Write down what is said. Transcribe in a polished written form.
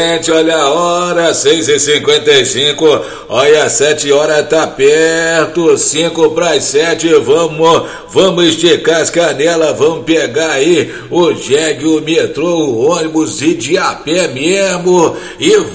Gente, olha a hora, 6h55, olha, 7 horas tá perto, 5 para as 7, vamos esticar as canelas, vamos pegar aí o jegue, o metrô, o ônibus e de a pé mesmo, e